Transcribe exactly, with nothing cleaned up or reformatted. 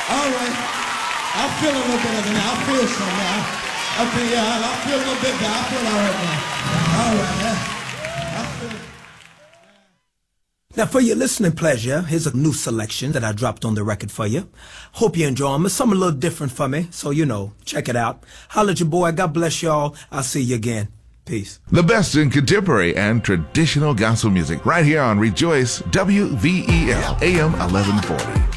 All right. I feel a little bit of it now. I feel some now. Okay, yeah, I feel a little bit now. I feel all right now. All right, yeah. I feel it. Now, for your listening pleasure, here's a new selection that I dropped on the record for you. Hope you enjoy them. It's something a little different for me, so, you know, check it out. Holla at your boy. God bless y'all. I'll see you again. Peace. The best in contemporary and traditional gospel music right here on Rejoice W V E L A M eleven forty.